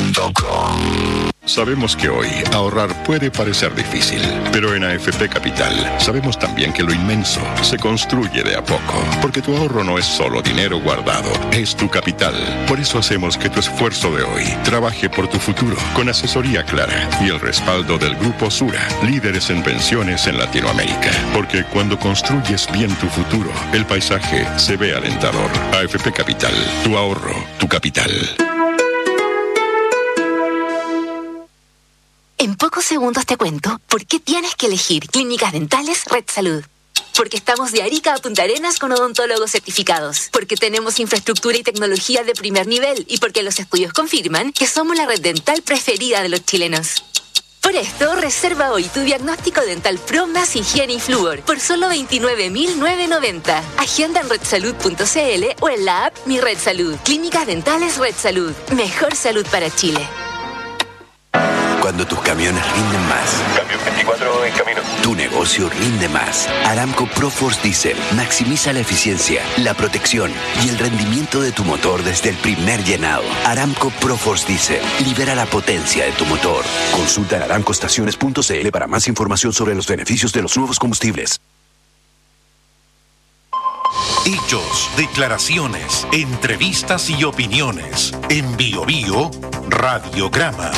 Sabemos que hoy ahorrar puede parecer difícil, pero en AFP Capital sabemos también que lo inmenso se construye de a poco, porque tu ahorro no es solo dinero guardado, es tu capital. Por eso hacemos que tu esfuerzo de hoy trabaje por tu futuro, con asesoría clara y el respaldo del Grupo Sura, líderes en pensiones en Latinoamérica. Porque cuando construyes bien tu futuro, el paisaje se ve alentador. AFP Capital, tu ahorro, tu capital. En pocos segundos te cuento por qué tienes que elegir Clínicas Dentales Red Salud. Porque estamos de Arica a Punta Arenas con odontólogos certificados. Porque tenemos infraestructura y tecnología de primer nivel. Y porque los estudios confirman que somos la red dental preferida de los chilenos. Por esto, reserva hoy tu diagnóstico dental Pro más higiene y flúor por solo 29.990. Agenda en redsalud.cl o en la app Mi Red Salud. Clínicas Dentales Red Salud. Mejor salud para Chile. Cuando tus camiones rinden más. Camión 24 en camino. Tu negocio rinde más. Aramco ProForce Diesel maximiza la eficiencia, la protección y el rendimiento de tu motor desde el primer llenado. Aramco ProForce Diesel libera la potencia de tu motor. Consulta en aramcoestaciones.cl para más información sobre los beneficios de los nuevos combustibles. Hechos, declaraciones, entrevistas y opiniones. En Bio Bio, Radiograma.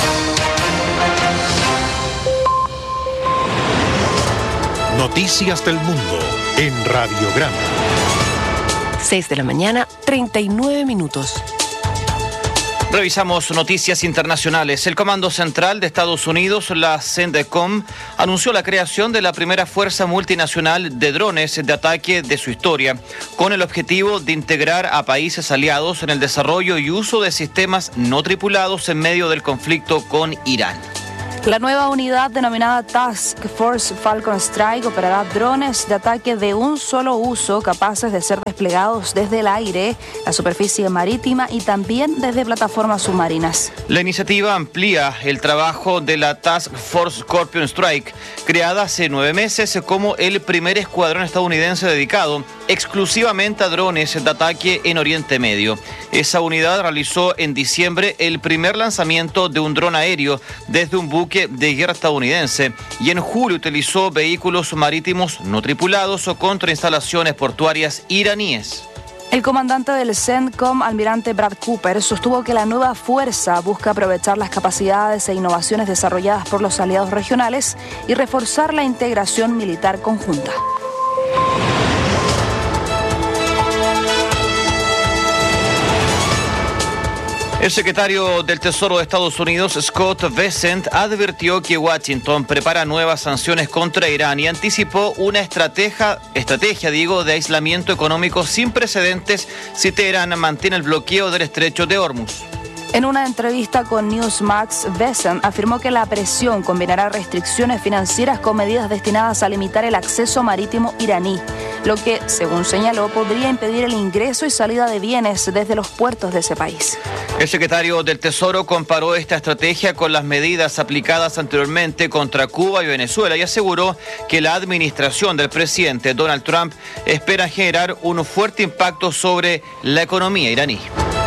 Noticias del mundo en Radiograma. 6 de la mañana, 39 minutos. Revisamos noticias internacionales. El Comando Central de Estados Unidos, la CENTCOM, anunció la creación de la primera fuerza multinacional de drones de ataque de su historia, con el objetivo de integrar a países aliados en el desarrollo y uso de sistemas no tripulados en medio del conflicto con Irán. La nueva unidad denominada Task Force Falcon Strike operará drones de ataque de un solo uso capaces de ser desplegados desde el aire, la superficie marítima y también desde plataformas submarinas. La iniciativa amplía el trabajo de la Task Force Scorpion Strike, creada hace 9 meses como el primer escuadrón estadounidense dedicado exclusivamente a drones de ataque en Oriente Medio. Esa unidad realizó en diciembre el primer lanzamiento de un dron aéreo desde un buque de guerra estadounidense y en julio utilizó vehículos marítimos no tripulados o contra instalaciones portuarias iraníes. El comandante del CENTCOM, almirante Brad Cooper, sostuvo que la nueva fuerza busca aprovechar las capacidades e innovaciones desarrolladas por los aliados regionales y reforzar la integración militar conjunta. El secretario del Tesoro de Estados Unidos, Scott Bessent, advirtió que Washington prepara nuevas sanciones contra Irán y anticipó una estrategia de aislamiento económico sin precedentes si Teherán mantiene el bloqueo del estrecho de Hormuz. En una entrevista con Newsmax, Bessent afirmó que la presión combinará restricciones financieras con medidas destinadas a limitar el acceso marítimo iraní, lo que, según señaló, podría impedir el ingreso y salida de bienes desde los puertos de ese país. El secretario del Tesoro comparó esta estrategia con las medidas aplicadas anteriormente contra Cuba y Venezuela y aseguró que la administración del presidente Donald Trump espera generar un fuerte impacto sobre la economía iraní.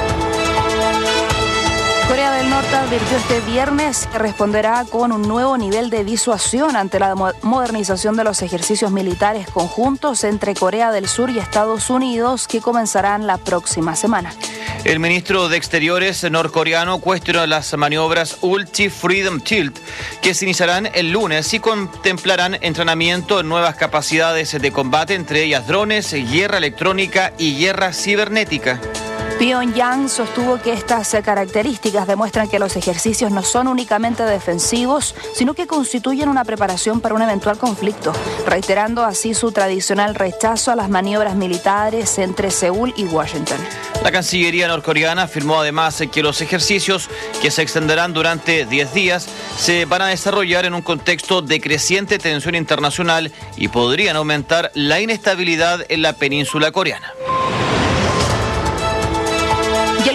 Corea del Norte advirtió este viernes que responderá con un nuevo nivel de disuasión ante la modernización de los ejercicios militares conjuntos entre Corea del Sur y Estados Unidos que comenzarán la próxima semana. El ministro de Exteriores norcoreano cuestionó las maniobras Ulchi Freedom Shield que se iniciarán el lunes y contemplarán entrenamiento en nuevas capacidades de combate, entre ellas drones, guerra electrónica y guerra cibernética. Pyongyang sostuvo que estas características demuestran que los ejercicios no son únicamente defensivos, sino que constituyen una preparación para un eventual conflicto, reiterando así su tradicional rechazo a las maniobras militares entre Seúl y Washington. La Cancillería norcoreana afirmó además que los ejercicios, que se extenderán durante 10 días, se van a desarrollar en un contexto de creciente tensión internacional y podrían aumentar la inestabilidad en la península coreana. Y el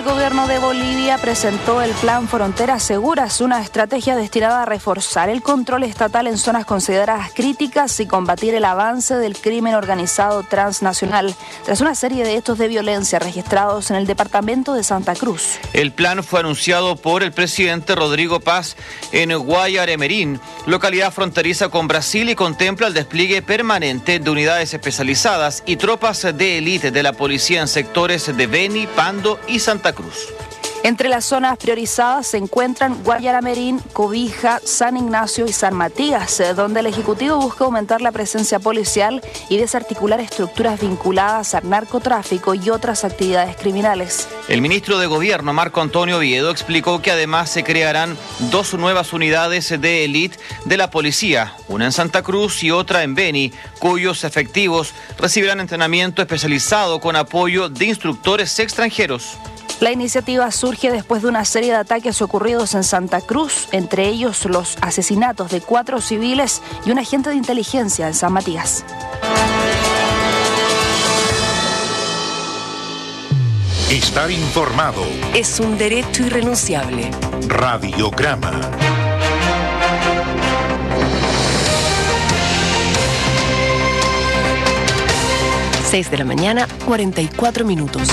gobierno de Bolivia presentó el Plan Fronteras Seguras, una estrategia destinada a reforzar el control estatal en zonas consideradas críticas y combatir el avance del crimen organizado transnacional, tras una serie de hechos de violencia registrados en el departamento de Santa Cruz. El plan fue anunciado por el presidente Rodrigo Paz en Guayaremerín, localidad fronteriza con Brasil, y contempla el despliegue permanente de unidades especializadas y tropas de élite de la policía en sectores de Beni, Pando y Santa Cruz. Entre las zonas priorizadas se encuentran Guayaremerín, Cobija, San Ignacio y San Matías, donde el Ejecutivo busca aumentar la presencia policial y desarticular estructuras vinculadas al narcotráfico y otras actividades criminales. El ministro de Gobierno, Marco Antonio Oviedo, explicó que además se crearán 2 nuevas unidades de élite de la policía, una en Santa Cruz y otra en Beni, cuyos efectivos recibirán entrenamiento especializado con apoyo de instructores extranjeros. La iniciativa surge después de una serie de ataques ocurridos en Santa Cruz, entre ellos los asesinatos de 4 civiles y un agente de inteligencia en San Matías. Estar informado es un derecho irrenunciable. Radiograma. Seis de la mañana, 44 minutos.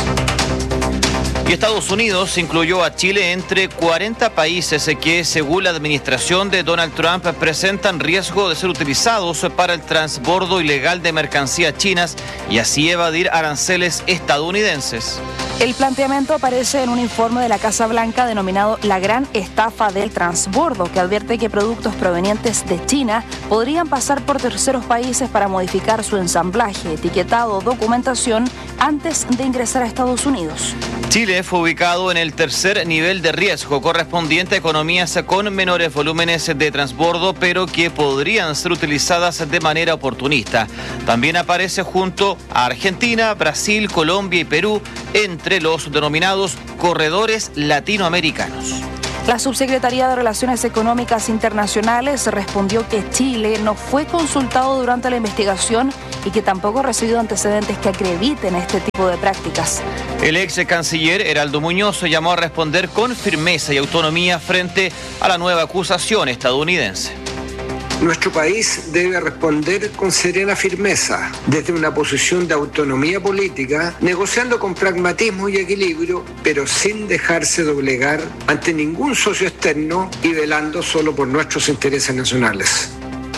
Y Estados Unidos incluyó a Chile entre 40 países que, según la administración de Donald Trump, presentan riesgo de ser utilizados para el transbordo ilegal de mercancías chinas y así evadir aranceles estadounidenses. El planteamiento aparece en un informe de la Casa Blanca denominado La Gran Estafa del Transbordo, que advierte que productos provenientes de China podrían pasar por terceros países para modificar su ensamblaje, etiquetado o documentación antes de ingresar a Estados Unidos. Chile fue ubicado en el tercer nivel de riesgo, correspondiente a economías con menores volúmenes de transbordo, pero que podrían ser utilizadas de manera oportunista. También aparece junto a Argentina, Brasil, Colombia y Perú, entre los denominados corredores latinoamericanos. La Subsecretaría de Relaciones Económicas Internacionales respondió que Chile no fue consultado durante la investigación y que tampoco ha recibido antecedentes que acrediten este tipo de prácticas. El ex canciller Heraldo Muñoz llamó a responder con firmeza y autonomía frente a la nueva acusación estadounidense. Nuestro país debe responder con serena firmeza, desde una posición de autonomía política, negociando con pragmatismo y equilibrio, pero sin dejarse doblegar ante ningún socio externo y velando solo por nuestros intereses nacionales.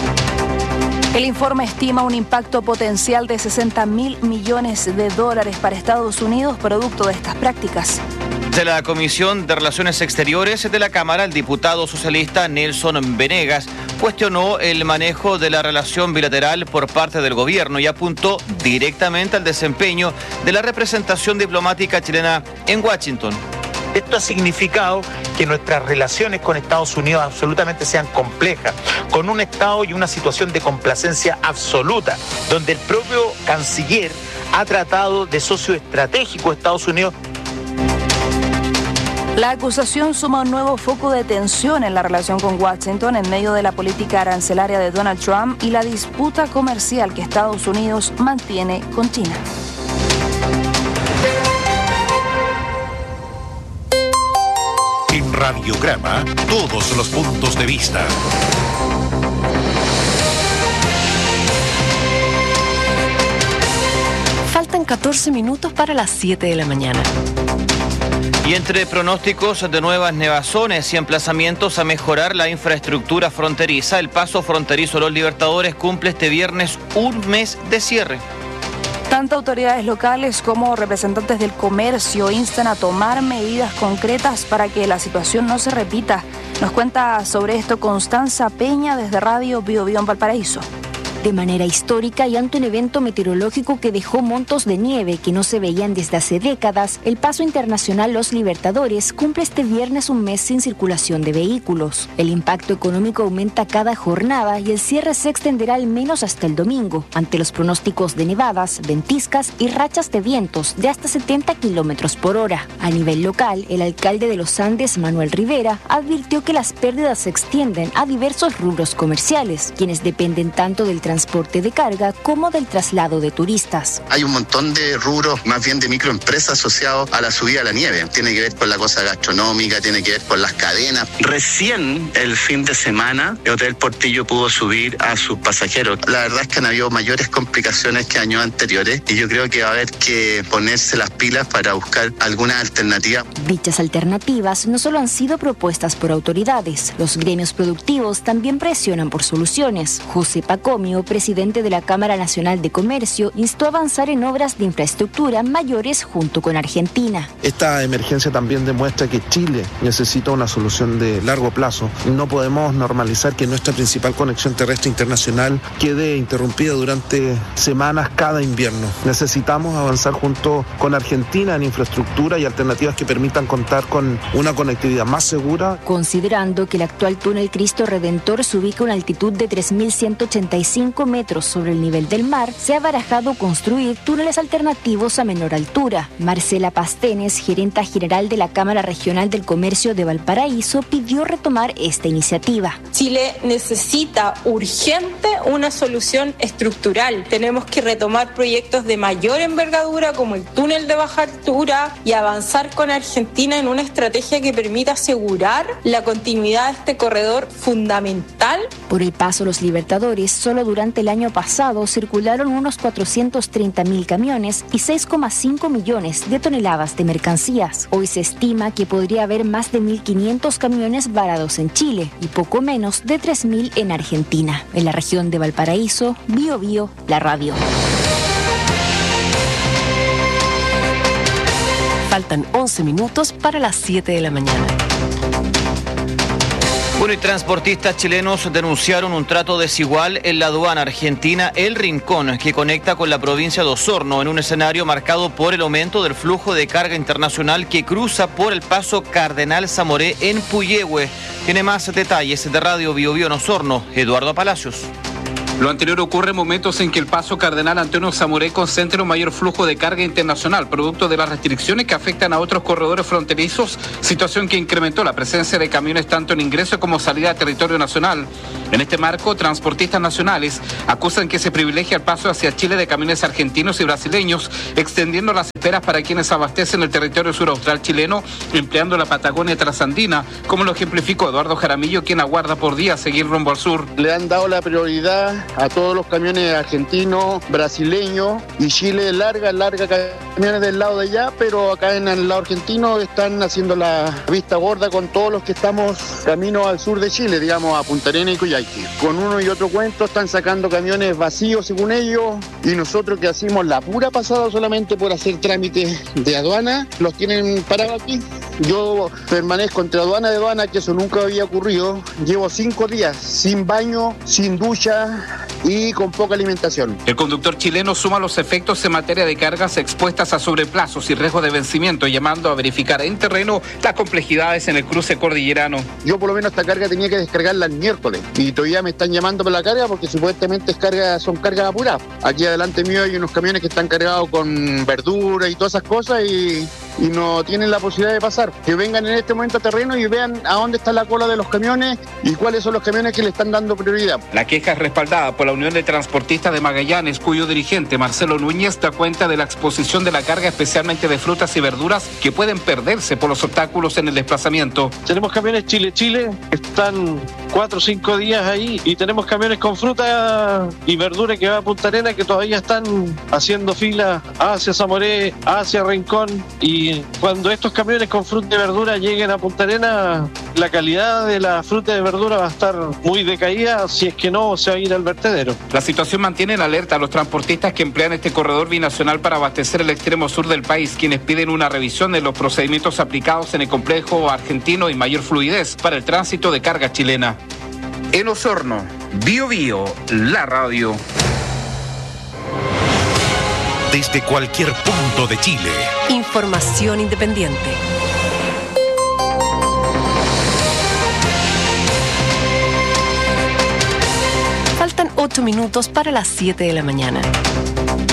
El informe estima un impacto potencial de $60.000 millones para Estados Unidos producto de estas prácticas. De la Comisión de Relaciones Exteriores de la Cámara, el diputado socialista Nelson Venegas cuestionó el manejo de la relación bilateral por parte del gobierno y apuntó directamente al desempeño de la representación diplomática chilena en Washington. Esto ha significado que nuestras relaciones con Estados Unidos absolutamente sean complejas, con un estado y una situación de complacencia absoluta, donde el propio canciller ha tratado de socio estratégico de Estados Unidos. La acusación suma un nuevo foco de tensión en la relación con Washington en medio de la política arancelaria de Donald Trump y la disputa comercial que Estados Unidos mantiene con China. En Radiograma, todos los puntos de vista. Faltan 14 minutos para las 7 de la mañana. Y entre pronósticos de nuevas nevazones y emplazamientos a mejorar la infraestructura fronteriza, el paso fronterizo Los Libertadores cumple este viernes un mes de cierre. Tanto autoridades locales como representantes del comercio instan a tomar medidas concretas para que la situación no se repita. Nos cuenta sobre esto Constanza Peña desde Radio Bio Bio en Valparaíso. De manera histórica y ante un evento meteorológico que dejó montos de nieve que no se veían desde hace décadas, el paso internacional Los Libertadores cumple este viernes un mes sin circulación de vehículos. El impacto económico aumenta cada jornada y el cierre se extenderá al menos hasta el domingo, ante los pronósticos de nevadas, ventiscas y rachas de vientos de hasta 70 kilómetros por hora. A nivel local, el alcalde de Los Andes, Manuel Rivera, advirtió que las pérdidas se extienden a diversos rubros comerciales, quienes dependen tanto del transporte de carga como del traslado de turistas. Hay un montón de rubros, más bien de microempresas asociados a la subida a la nieve. Tiene que ver con la cosa gastronómica, tiene que ver con las cadenas. Recién el fin de semana, el Hotel Portillo pudo subir a sus pasajeros. La verdad es que han habido mayores complicaciones que años anteriores y yo creo que va a haber que ponerse las pilas para buscar alguna alternativa. Dichas alternativas no solo han sido propuestas por autoridades, los gremios productivos también presionan por soluciones. José Pacomio, presidente de la Cámara Nacional de Comercio, instó a avanzar en obras de infraestructura mayores junto con Argentina. Esta emergencia también demuestra que Chile necesita una solución de largo plazo. No podemos normalizar que nuestra principal conexión terrestre internacional quede interrumpida durante semanas cada invierno. Necesitamos avanzar junto con Argentina en infraestructura y alternativas que permitan contar con una conectividad más segura. Considerando que el actual túnel Cristo Redentor se ubica a una altitud de 3.185 metros sobre el nivel del mar, se ha barajado construir túneles alternativos a menor altura. Marcela Pastenes, gerenta general de la Cámara Regional del Comercio de Valparaíso, pidió retomar esta iniciativa. Chile necesita urgente una solución estructural. Tenemos que retomar proyectos de mayor envergadura como el túnel de baja altura y avanzar con Argentina en una estrategia que permita asegurar la continuidad de este corredor fundamental. Por el Paso Los Libertadores, solo durante el año pasado circularon unos 430.000 camiones y 6,5 millones de toneladas de mercancías. Hoy se estima que podría haber más de 1.500 camiones varados en Chile y poco menos de 3.000 en Argentina. En la región de Valparaíso, Bío Bío, la radio. Faltan 11 minutos para las 7 de la mañana. Bueno, y transportistas chilenos denunciaron un trato desigual en la aduana argentina El Rincón, que conecta con la provincia de Osorno, en un escenario marcado por el aumento del flujo de carga internacional que cruza por el paso Cardenal Zamoré en Puyehue. Tiene más detalles de Radio Bío Bío en Osorno, Eduardo Palacios. Lo anterior ocurre en momentos en que el paso Cardenal Antonio Zamoré concentra un mayor flujo de carga internacional, producto de las restricciones que afectan a otros corredores fronterizos, situación que incrementó la presencia de camiones tanto en ingreso como salida a territorio nacional. En este marco, transportistas nacionales acusan que se privilegia el paso hacia Chile de camiones argentinos y brasileños, extendiendo las esperas para quienes abastecen el territorio suraustral chileno, empleando la Patagonia trasandina, como lo ejemplificó Eduardo Jaramillo, quien aguarda por día seguir rumbo al sur. Le han dado la prioridad a todos los camiones argentinos, brasileños y Chile, larga camiones del lado de allá, pero acá en el lado argentino están haciendo la vista gorda con todos los que estamos camino al sur de Chile, digamos a Punta Arenas y Coyhaique. Con uno y otro cuento están sacando camiones vacíos según ellos y nosotros que hacemos la pura pasada solamente por hacer trámites de aduana, los tienen parados aquí. Yo permanezco entre aduana y aduana, que eso nunca había ocurrido. Llevo 5 días sin baño, sin ducha y con poca alimentación. El conductor chileno suma los efectos en materia de cargas expuestas a sobreplazos y riesgo de vencimiento, llamando a verificar en terreno las complejidades en el cruce cordillerano. Yo por lo menos esta carga tenía que descargarla el miércoles y todavía me están llamando por la carga porque supuestamente son cargas apuradas. Aquí adelante mío hay unos camiones que están cargados con verdura y todas esas cosas y no tienen la posibilidad de pasar. Que vengan en este momento a terreno y vean a dónde está la cola de los camiones y cuáles son los camiones que le están dando prioridad. La queja es respaldada por la Unión de Transportistas de Magallanes, cuyo dirigente Marcelo Núñez da cuenta de la exposición de la carga, especialmente de frutas y verduras, que pueden perderse por los obstáculos en el desplazamiento. Tenemos camiones Chile-Chile, están 4 o 5 días ahí, y tenemos camiones con fruta y verdura que va a Punta Arenas, que todavía están haciendo fila hacia Zamoré, hacia Rincón, y cuando estos camiones con fruta y verdura lleguen a Punta Arenas, la calidad de la fruta y verdura va a estar muy decaída, si es que no se va a ir al vertedero. La situación mantiene en alerta a los transportistas que emplean este corredor binacional para abastecer el extremo sur del país, quienes piden una revisión de los procedimientos aplicados en el complejo argentino y mayor fluidez para el tránsito de carga chilena. En Osorno, Bío Bío, la radio. Desde cualquier punto de Chile. Información independiente. Faltan 8 minutos para las 7 de la mañana.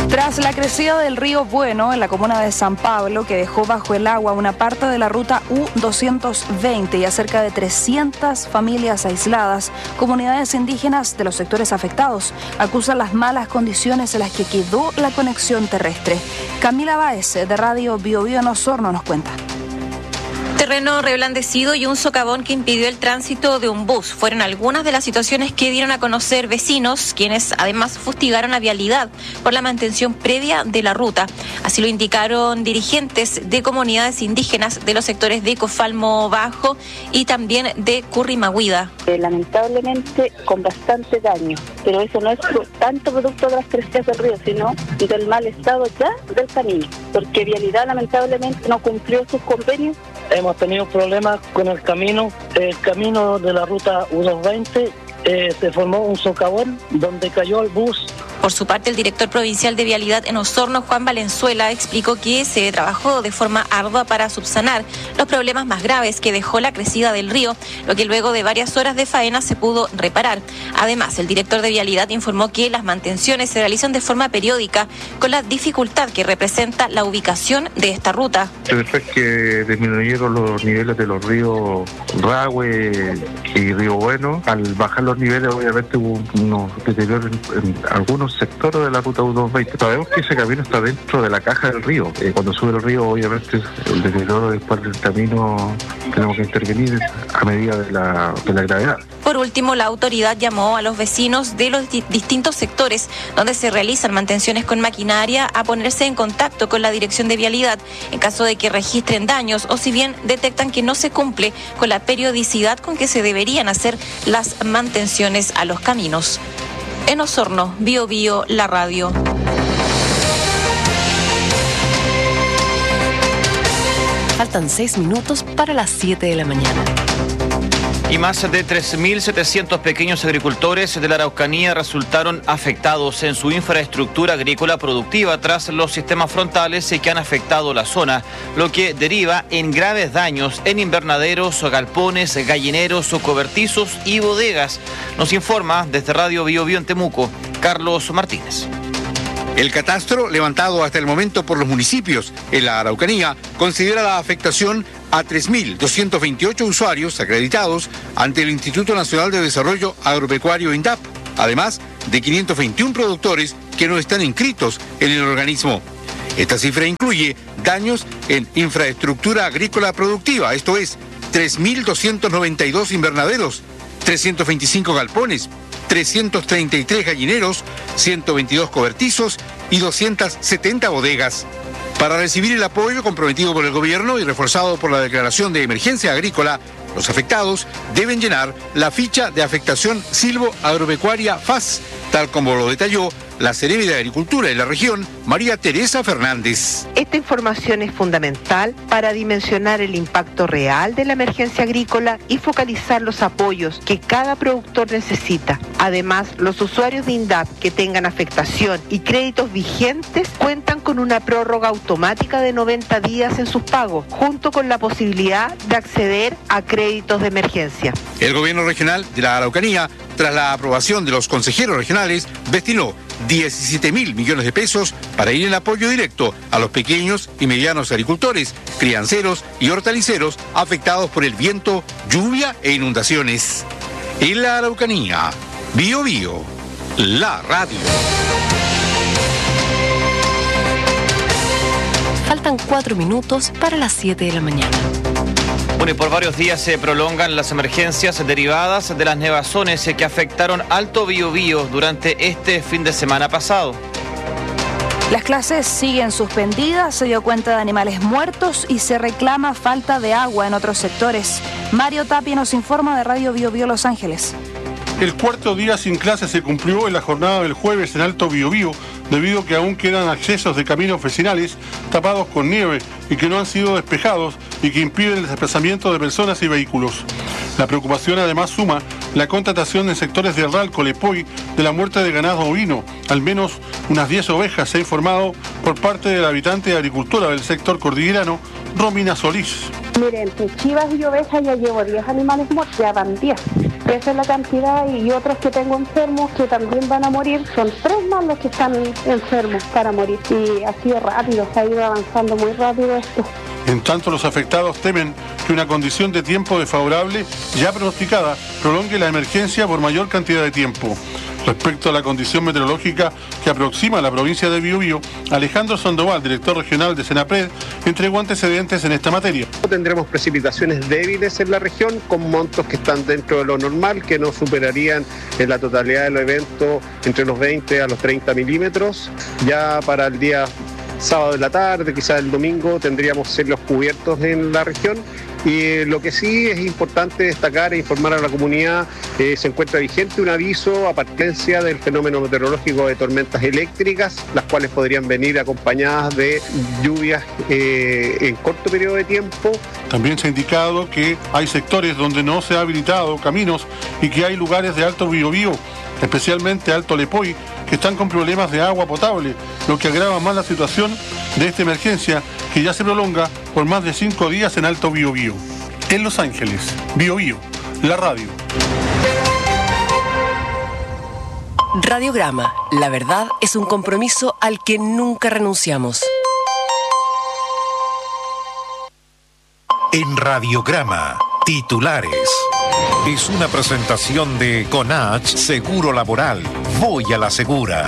Tras la crecida del río Bueno en la comuna de San Pablo, que dejó bajo el agua una parte de la ruta U220 y a cerca de 300 familias aisladas, comunidades indígenas de los sectores afectados acusan las malas condiciones en las que quedó la conexión terrestre. Camila Báez, de Radio Bio Bio en Osorno, nos cuenta. Terreno reblandecido y un socavón que impidió el tránsito de un bus fueron algunas de las situaciones que dieron a conocer vecinos, quienes además fustigaron la vialidad por la mantención previa de la ruta. Así lo indicaron dirigentes de comunidades indígenas de los sectores de Cofalmo Bajo y también de Currimahuida. Lamentablemente con bastante daño, pero eso no es tanto producto de las crecidas del río, sino del mal estado ya del camino, porque Vialidad lamentablemente no cumplió sus convenios. Hemos tenido problemas con el camino de la ruta U220, se formó un socavón donde cayó el bus. Por su parte, el director provincial de Vialidad en Osorno, Juan Valenzuela, explicó que se trabajó de forma ardua para subsanar los problemas más graves que dejó la crecida del río, lo que luego de varias horas de faena se pudo reparar. Además, el director de Vialidad informó que las mantenciones se realizan de forma periódica, con la dificultad que representa la ubicación de esta ruta. Después que disminuyeron los niveles de los ríos Rahue y Río Bueno, al bajar los niveles obviamente hubo unos deterioros en algunos sectores de la ruta U220. Sabemos que ese camino está dentro de la caja del río. Cuando sube el río, obviamente, el deterioro después del camino tenemos que intervenir a medida de la gravedad. Por último, la autoridad llamó a los vecinos de los distintos sectores donde se realizan mantenciones con maquinaria a ponerse en contacto con la Dirección de Vialidad en caso de que registren daños o si bien detectan que no se cumple con la periodicidad con que se deberían hacer las mantenciones a los caminos. En Osorno, Bio Bio, la radio. Faltan 6 minutos para las 7 de la mañana. Y más de 3.700 pequeños agricultores de la Araucanía resultaron afectados en su infraestructura agrícola productiva tras los sistemas frontales que han afectado la zona, lo que deriva en graves daños en invernaderos, galpones, gallineros, cobertizos y bodegas. Nos informa desde Radio Bio Bio en Temuco, Carlos Martínez. El catastro, levantado hasta el momento por los municipios en la Araucanía, considera la afectación a 3.228 usuarios acreditados ante el Instituto Nacional de Desarrollo Agropecuario INDAP, además de 521 productores que no están inscritos en el organismo. Esta cifra incluye daños en infraestructura agrícola productiva, esto es, 3.292 invernaderos, 325 galpones, 333 gallineros, 122 cobertizos y 270 bodegas. Para recibir el apoyo comprometido por el gobierno y reforzado por la declaración de emergencia agrícola, los afectados deben llenar la ficha de afectación silvo-agropecuaria FAS, tal como lo detalló la Seremi de Agricultura en la región, María Teresa Fernández. Esta información es fundamental para dimensionar el impacto real de la emergencia agrícola y focalizar los apoyos que cada productor necesita. Además, los usuarios de INDAP que tengan afectación y créditos vigentes cuentan con una prórroga automática de 90 días en sus pagos, junto con la posibilidad de acceder a créditos de emergencia. El gobierno regional de la Araucanía, tras la aprobación de los consejeros regionales, destinó 17.000 millones de pesos para ir en apoyo directo a los pequeños y medianos agricultores, crianceros y hortaliceros afectados por el viento, lluvia e inundaciones. En la Araucanía, Bio Bio, la radio. Faltan 4 minutos para las 7 de la mañana. Bueno, y por varios días se prolongan las emergencias derivadas de las nevazones que afectaron Alto Biobío durante este fin de semana pasado. Las clases siguen suspendidas, se dio cuenta de animales muertos y se reclama falta de agua en otros sectores. Mario Tapia nos informa de Radio Bio Bio Los Ángeles. El cuarto día sin clases se cumplió en la jornada del jueves en Alto Biobío, debido a que aún quedan accesos de caminos vecinales tapados con nieve y que no han sido despejados y que impiden el desplazamiento de personas y vehículos. La preocupación además suma la constatación en sectores de Ralco, Lepoy, de la muerte de ganado ovino. Al menos unas 10 ovejas se ha informado por parte del habitante de agricultura del sector cordillerano, Romina Solís. Miren, entre chivas y ovejas ya llevo 10 animales muertos, ya van 10. Esa es la cantidad, y otros que tengo enfermos que también van a morir. Son 3 más los que están enfermos para morir. Y ha sido rápido, se ha ido avanzando muy rápido esto. En tanto, los afectados temen que una condición de tiempo desfavorable ya pronosticada prolongue la emergencia por mayor cantidad de tiempo. Respecto a la condición meteorológica que aproxima a la provincia de Biobío, Alejandro Sandoval, director regional de Senapred, entregó antecedentes en esta materia. Tendremos precipitaciones débiles en la región con montos que están dentro de lo normal, que no superarían en la totalidad del evento entre los 20 a los 30 milímetros. Ya para el día sábado de la tarde, quizás el domingo, tendríamos cielos cubiertos en la región. Y lo que sí es importante destacar e informar a la comunidad, se encuentra vigente un aviso a partir del fenómeno meteorológico de tormentas eléctricas, las cuales podrían venir acompañadas de lluvias en corto periodo de tiempo. También se ha indicado que hay sectores donde no se ha habilitado caminos y que hay lugares de Alto Biobío, especialmente Alto Lepoy, que están con problemas de agua potable, lo que agrava más la situación de esta emergencia que ya se prolonga por más de 5 días en Alto Biobío. En Los Ángeles, Biobío, la radio. Radiograma, la verdad es un compromiso al que nunca renunciamos. En Radiograma, titulares. Es una presentación de Conach Seguro Laboral. Voy a la segura.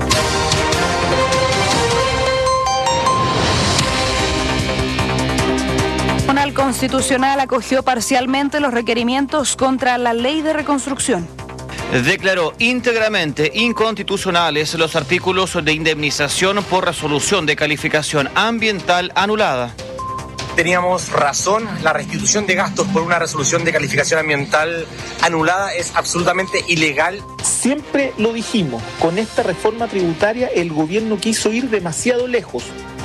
El Tribunal Constitucional acogió parcialmente los requerimientos contra la ley de reconstrucción. Declaró íntegramente inconstitucionales los artículos de indemnización por resolución de calificación ambiental anulada. Teníamos razón, la restitución de gastos por una resolución de calificación ambiental anulada es absolutamente ilegal. Siempre lo dijimos, con esta reforma tributaria el gobierno quiso ir demasiado lejos.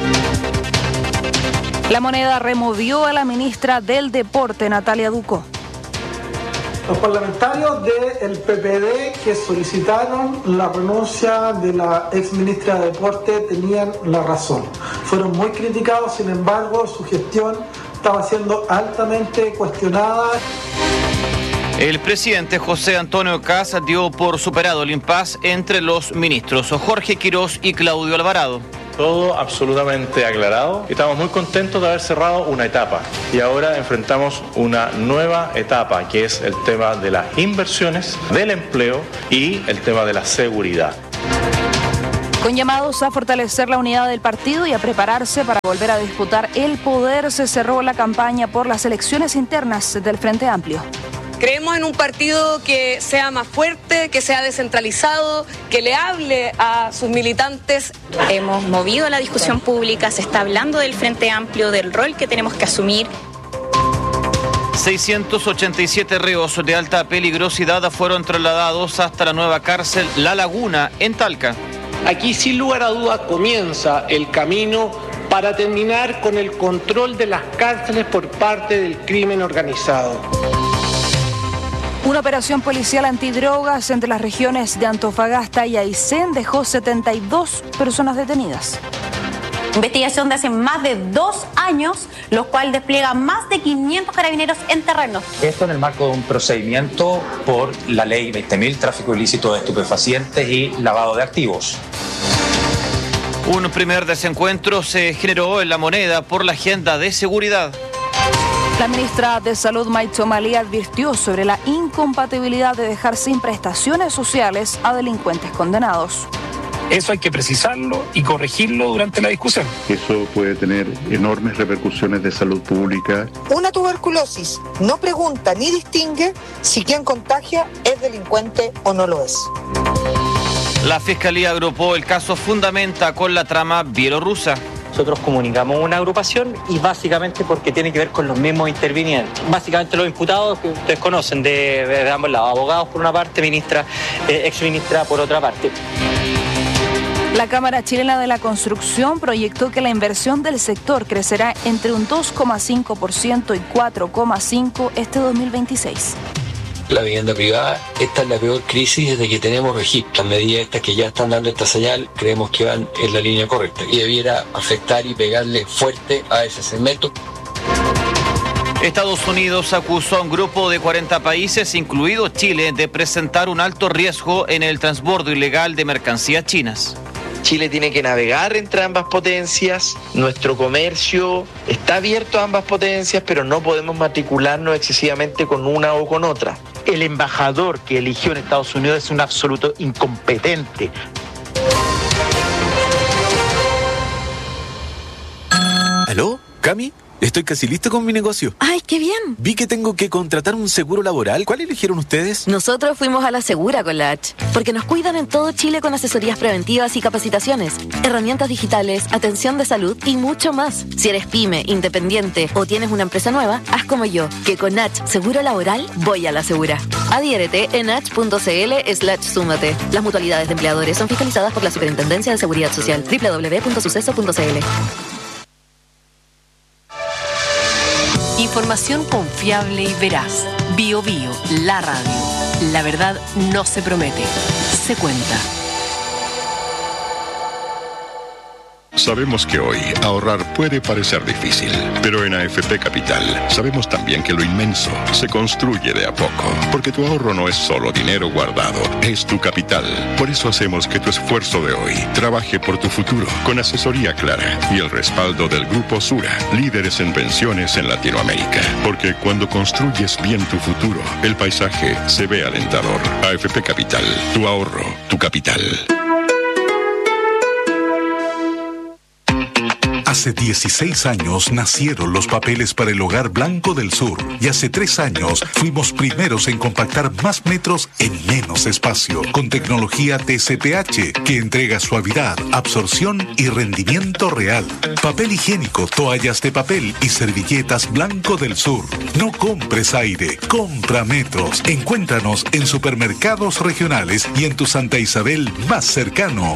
La Moneda removió a la ministra del Deporte, Natalia Ducó. Los parlamentarios del PPD que solicitaron la renuncia de la exministra de Deporte tenían la razón. Fueron muy criticados, sin embargo, su gestión estaba siendo altamente cuestionada. El presidente José Antonio Kast dio por superado el impasse entre los ministros Jorge Quirós y Claudio Alvarado. Todo absolutamente aclarado. Estamos muy contentos de haber cerrado una etapa y ahora enfrentamos una nueva etapa, que es el tema de las inversiones, del empleo y el tema de la seguridad. Con llamados a fortalecer la unidad del partido y a prepararse para volver a disputar el poder, se cerró la campaña por las elecciones internas del Frente Amplio. Creemos en un partido que sea más fuerte, que sea descentralizado, que le hable a sus militantes. Hemos movido la discusión pública, se está hablando del Frente Amplio, del rol que tenemos que asumir. 687 reos de alta peligrosidad fueron trasladados hasta la nueva cárcel La Laguna, en Talca. Aquí, sin lugar a dudas, comienza el camino para terminar con el control de las cárceles por parte del crimen organizado. Una operación policial antidrogas entre las regiones de Antofagasta y Aysén dejó 72 personas detenidas. Investigación de hace más de 2 años, lo cual despliega más de 500 carabineros en terreno. Esto en el marco de un procedimiento por la ley 20.000, tráfico ilícito de estupefacientes y lavado de activos. Un primer desencuentro se generó en La Moneda por la agenda de seguridad. La ministra de Salud, Maicho Malí, advirtió sobre la incompatibilidad de dejar sin prestaciones sociales a delincuentes condenados. Eso hay que precisarlo y corregirlo durante la discusión. Eso puede tener enormes repercusiones de salud pública. Una tuberculosis no pregunta ni distingue si quien contagia es delincuente o no lo es. La Fiscalía agrupó el caso Fundamenta con la trama bielorrusa. Nosotros comunicamos una agrupación y básicamente porque tiene que ver con los mismos intervinientes. Básicamente los imputados que ustedes conocen de ambos lados, abogados por una parte, exministra por otra parte. La Cámara Chilena de la Construcción proyectó que la inversión del sector crecerá entre un 2,5% y 4,5% este 2026. La vivienda privada, esta es la peor crisis desde que tenemos registro. Las medidas estas que ya están dando esta señal, creemos que van en la línea correcta y debiera afectar y pegarle fuerte a ese segmento. Estados Unidos acusó a un grupo de 40 países, incluido Chile, de presentar un alto riesgo en el transbordo ilegal de mercancías chinas. Chile tiene que navegar entre ambas potencias, nuestro comercio está abierto a ambas potencias, pero no podemos matricularnos excesivamente con una o con otra. El embajador que eligió en Estados Unidos es un absoluto incompetente. ¿Aló? ¿Cami? Estoy casi listo con mi negocio. ¡Ay, qué bien! Vi que tengo que contratar un seguro laboral. ¿Cuál eligieron ustedes? Nosotros fuimos a la Segura con la H, porque nos cuidan en todo Chile con asesorías preventivas y capacitaciones, herramientas digitales, atención de salud y mucho más. Si eres pyme, independiente o tienes una empresa nueva, haz como yo, que con H Seguro Laboral voy a la Segura. Adhiérete en h.cl/súmate. Las mutualidades de empleadores son fiscalizadas por la Superintendencia de Seguridad Social. www.suceso.cl. Información confiable y veraz. Bio Bio, la radio. La verdad no se promete, se cuenta. Sabemos que hoy ahorrar puede parecer difícil, pero en AFP Capital sabemos también que lo inmenso se construye de a poco, porque tu ahorro no es solo dinero guardado, es tu capital. Por eso hacemos que tu esfuerzo de hoy trabaje por tu futuro, con asesoría clara y el respaldo del Grupo Sura, líderes en pensiones en Latinoamérica. Porque cuando construyes bien tu futuro, el paisaje se ve alentador. AFP Capital, tu ahorro, tu capital. Hace 16 años nacieron los papeles para el Hogar Blanco del Sur y hace 3 años fuimos primeros en compactar más metros en menos espacio con tecnología TCPH que entrega suavidad, absorción y rendimiento real. Papel higiénico, toallas de papel y servilletas Blanco del Sur. No compres aire, compra metros. Encuéntranos en supermercados regionales y en tu Santa Isabel más cercano.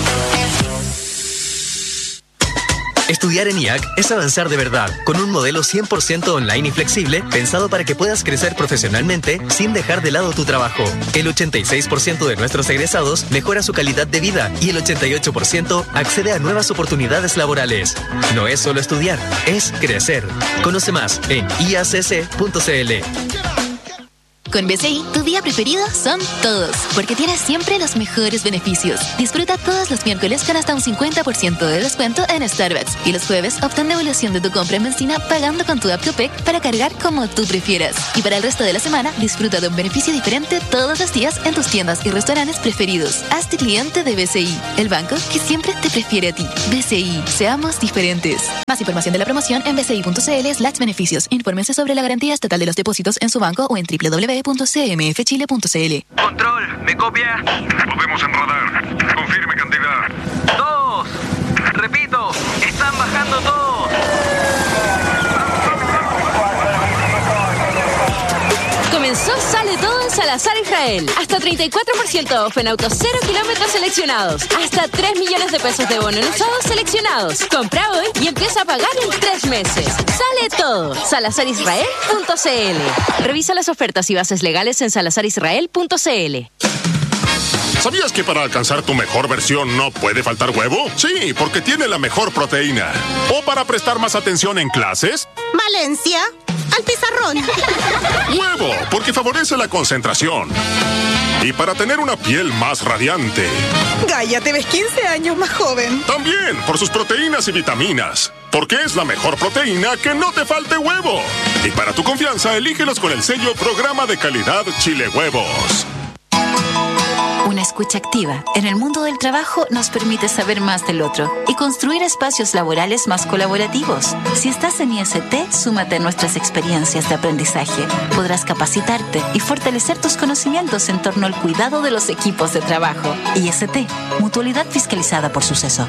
Estudiar en IAC es avanzar de verdad, con un modelo 100% online y flexible, pensado para que puedas crecer profesionalmente sin dejar de lado tu trabajo. El 86% de nuestros egresados mejora su calidad de vida y el 88% accede a nuevas oportunidades laborales. No es solo estudiar, es crecer. Conoce más en iacc.cl. Con BCI, tu día preferido son todos, porque tienes siempre los mejores beneficios. Disfruta todos los miércoles con hasta un 50% de descuento en Starbucks. Y los jueves, obtén devolución de tu compra en benzina pagando con tu app Copec para cargar como tú prefieras. Y para el resto de la semana, disfruta de un beneficio diferente todos los días en tus tiendas y restaurantes preferidos. Hazte cliente de BCI, el banco que siempre te prefiere a ti. BCI, seamos diferentes. Más información de la promoción en bci.cl/beneficios. Infórmense sobre la garantía estatal de los depósitos en su banco o en www.cmfchile.cl. Control, ¿me copia? Podemos en radar. Confirme cantidad. 2. Repito, están bajando todos. Comenzó Sale Todo en Salazar Israel. Hasta 34% off en autos 0 kilómetros seleccionados. Hasta 3 millones de pesos de bono en usados seleccionados. Compra hoy y empieza a pagar en 3 meses. Sale Todo. SalazarIsrael.cl. Revisa las ofertas y bases legales en SalazarIsrael.cl. ¿Sabías que para alcanzar tu mejor versión no puede faltar huevo? Sí, porque tiene la mejor proteína. ¿O para prestar más atención en clases? Valencia, al pizarrón. Huevo, porque favorece la concentración. Y para tener una piel más radiante. Gaia, te ves 15 años más joven. También, por sus proteínas y vitaminas. Porque es la mejor proteína que no te falte huevo. Y para tu confianza, elígelos con el sello Programa de Calidad Chile Huevos. Una escucha activa en el mundo del trabajo nos permite saber más del otro y construir espacios laborales más colaborativos. Si estás en IST, súmate a nuestras experiencias de aprendizaje. Podrás capacitarte y fortalecer tus conocimientos en torno al cuidado de los equipos de trabajo. IST, mutualidad fiscalizada por Suceso.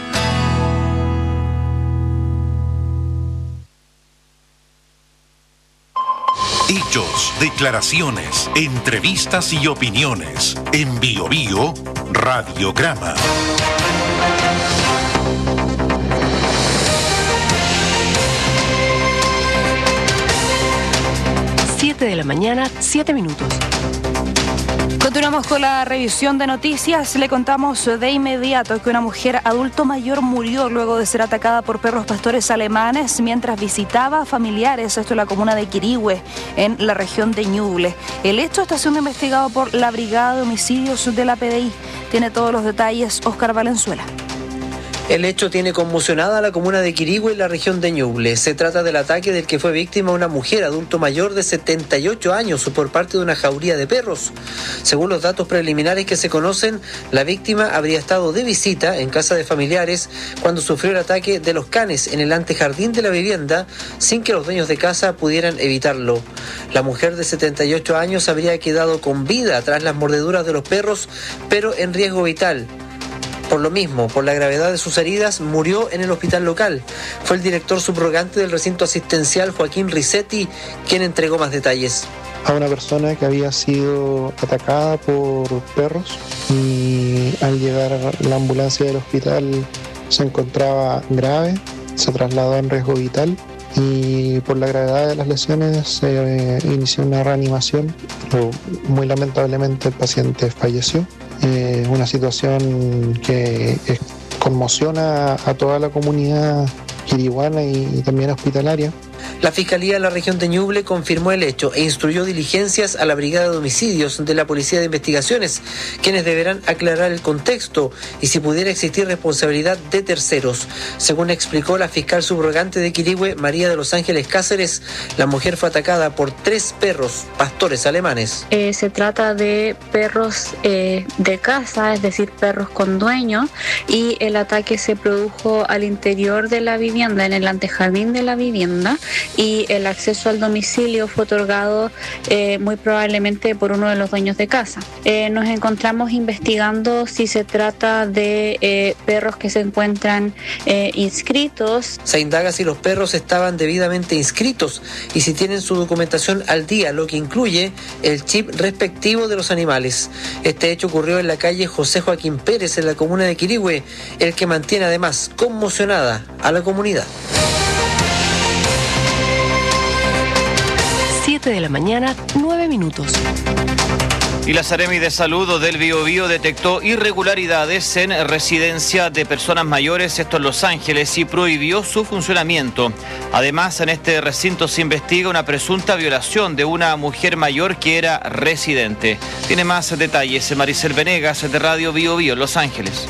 Hechos, declaraciones, entrevistas y opiniones. En Bio Bio, Radiograma. Siete de la mañana, 7 minutos. Continuamos con la revisión de noticias. Le contamos de inmediato que una mujer adulto mayor murió luego de ser atacada por perros pastores alemanes mientras visitaba a familiares, esto en la comuna de Quirihue, en la región de Ñuble. El hecho está siendo investigado por la Brigada de Homicidios de la PDI. Tiene todos los detalles Óscar Valenzuela. El hecho tiene conmocionada a la comuna de Quirihue en la región de Ñuble. Se trata del ataque del que fue víctima una mujer adulto mayor de 78 años por parte de una jauría de perros. Según los datos preliminares que se conocen, la víctima habría estado de visita en casa de familiares cuando sufrió el ataque de los canes en el antejardín de la vivienda sin que los dueños de casa pudieran evitarlo. La mujer de 78 años habría quedado con vida tras las mordeduras de los perros, pero en riesgo vital. Por lo mismo, por la gravedad de sus heridas, murió en el hospital local. Fue el director subrogante del recinto asistencial, Joaquín Risetti, quien entregó más detalles. A una persona que había sido atacada por perros y al llegar a la ambulancia del hospital se encontraba grave, se trasladó en riesgo vital y por la gravedad de las lesiones se inició una reanimación, pero muy lamentablemente el paciente falleció. Una situación que conmociona a toda la comunidad quirihuana y también hospitalaria. La Fiscalía de la región de Ñuble confirmó el hecho e instruyó diligencias a la Brigada de Homicidios de la Policía de Investigaciones, quienes deberán aclarar el contexto y si pudiera existir responsabilidad de terceros. Según explicó la fiscal subrogante de Quirihue, María de los Ángeles Cáceres, la mujer fue atacada por 3 perros pastores alemanes. Se trata de perros de casa, es decir, perros con dueño, y el ataque se produjo al interior de la vivienda, en el antejardín de la vivienda, y el acceso al domicilio fue otorgado muy probablemente por uno de los dueños de casa. Nos encontramos investigando si se trata de perros que se encuentran inscritos. Se indaga si los perros estaban debidamente inscritos y si tienen su documentación al día, lo que incluye el chip respectivo de los animales. Este hecho ocurrió en la calle José Joaquín Pérez, en la comuna de Quirihue, el que mantiene además conmocionada a la comunidad. 7 de la mañana, 9 minutos. Y la Seremi de Salud del Biobío detectó irregularidades en residencia de personas mayores, esto en Los Ángeles, y prohibió su funcionamiento. Además, en este recinto se investiga una presunta violación de una mujer mayor que era residente. Tiene más detalles Maricel Venegas de Radio Biobío, Los Ángeles.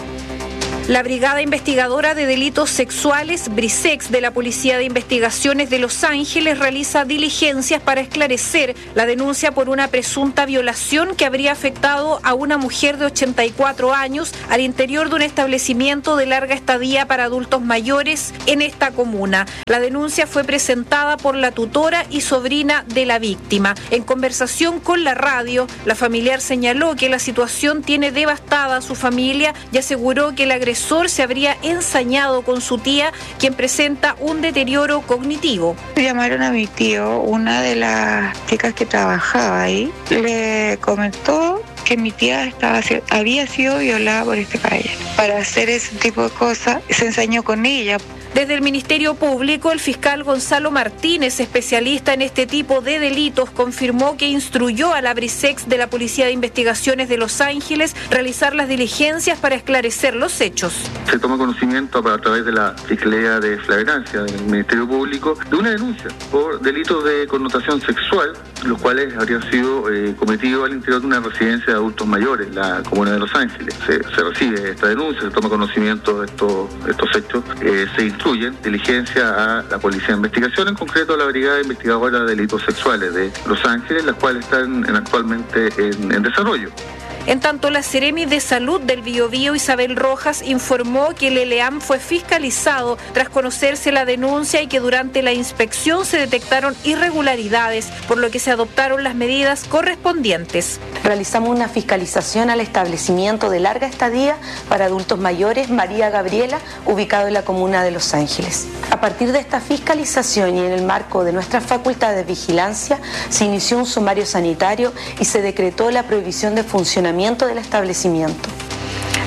La Brigada Investigadora de Delitos Sexuales, BRISEX, de la Policía de Investigaciones de Los Ángeles realiza diligencias para esclarecer la denuncia por una presunta violación que habría afectado a una mujer de 84 años al interior de un establecimiento de larga estadía para adultos mayores en esta comuna. La denuncia fue presentada por la tutora y sobrina de la víctima. En conversación con la radio, la familiar señaló que la situación tiene devastada a su familia y aseguró que el agresor se habría ensañado con su tía, quien presenta un deterioro cognitivo. Llamaron a mi tío, una de las chicas que trabajaba ahí, le comentó que mi tía había sido violada por este caballero. Para hacer ese tipo de cosas, se ensañó con ella. Desde el Ministerio Público, el fiscal Gonzalo Martínez, especialista en este tipo de delitos, confirmó que instruyó a la BRISEX de la Policía de Investigaciones de Los Ángeles realizar las diligencias para esclarecer los hechos. Se toma conocimiento a través de la Fiscalía de Flagrancia del Ministerio Público de una denuncia por delitos de connotación sexual, los cuales habrían sido cometidos al interior de una residencia de adultos mayores, la comuna de Los Ángeles. Se recibe esta denuncia, se toma conocimiento de estos hechos, se instruyen diligencia a la Policía de Investigación, en concreto a la Brigada Investigadora de Delitos Sexuales de Los Ángeles, las cuales están actualmente en desarrollo. En tanto, la Seremi de Salud del Biobío, Isabel Rojas, informó que el ELEAM fue fiscalizado tras conocerse la denuncia y que durante la inspección se detectaron irregularidades, por lo que se adoptaron las medidas correspondientes. Realizamos una fiscalización al establecimiento de larga estadía para adultos mayores María Gabriela, ubicado en la comuna de Los Ángeles. A partir de esta fiscalización y en el marco de nuestras facultades de vigilancia, se inició un sumario sanitario y se decretó la prohibición de funcionamiento del establecimiento.